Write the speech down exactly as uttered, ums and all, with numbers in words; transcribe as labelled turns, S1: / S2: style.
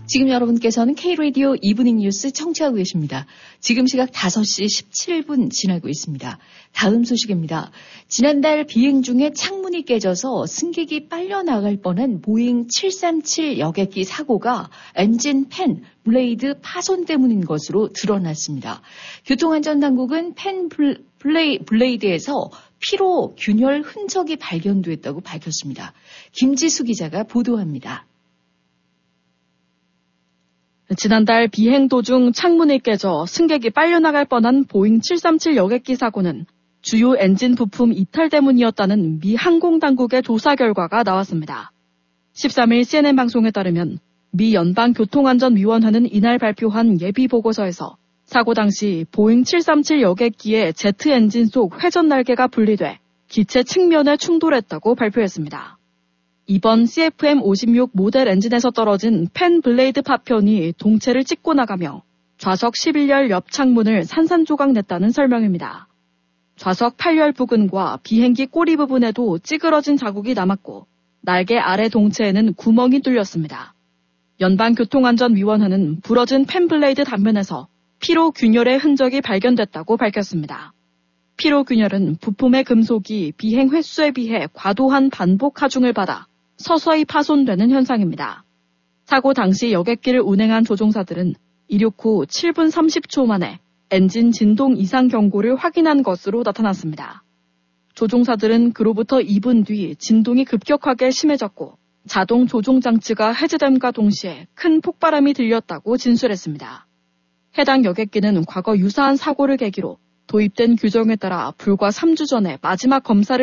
S1: 지금 여러분께서는 K-라디오 이브닝 뉴스 청취하고 계십니다. 지금 시각 다섯 시 십칠 분 지나고 있습니다. 다음 소식입니다. 지난달 비행 중에 창문이 깨져서 승객이 빨려 나갈 뻔한 보잉 칠삼칠 여객기 사고가 엔진 팬, 블레이드 파손 때문인 것으로 드러났습니다. 교통안전당국은 팬 블레이, 블레이드에서 피로 균열 흔적이 발견됐다고 밝혔습니다. 김지수 기자가 보도합니다.
S2: 지난달 비행 도중 창문이 깨져 승객이 빨려나갈 뻔한 보잉 칠삼칠 여객기 사고는 주요 엔진 부품 이탈 때문이었다는 미 항공당국의 조사 결과가 나왔습니다. 십삼 일 씨엔엔 방송에 따르면 미 연방교통안전위원회는 이날 발표한 예비보고서에서 사고 당시 보잉 칠삼칠 여객기의 제트 엔진 속 회전 날개가 분리돼 기체 측면에 충돌했다고 발표했습니다. 이번 씨에프엠 오십육 모델 엔진에서 떨어진 팬 블레이드 파편이 동체를 찢고 나가며 좌석 십일 열 옆 창문을 산산조각 냈다는 설명입니다. 좌석 팔 열 부근과 비행기 꼬리 부분에도 찌그러진 자국이 남았고 날개 아래 동체에는 구멍이 뚫렸습니다. 연방교통안전위원회는 부러진 팬 블레이드 단면에서 피로 균열의 흔적이 발견됐다고 밝혔습니다. 피로 균열은 부품의 금속이 비행 횟수에 비해 과도한 반복 하중을 받아 서서히 파손되는 현상입니다. 사고 당시 여객기를 운행한 조종사들은 이륙 후 칠 분 삼십 초 만에 엔진 진동 이상 경고를 확인한 것으로 나타났습니다. 조종사들은 그로부터 이 분 뒤 진동이 급격하게 심해졌고 자동 조종 장치가 해제됨과 동시에 큰 폭발음이 들렸다고 진술했습니다. 해당 여객기는 과거 유사한 사고를 계기로 도입된 규정에 따라 불과 삼 주 전에 마지막 검사를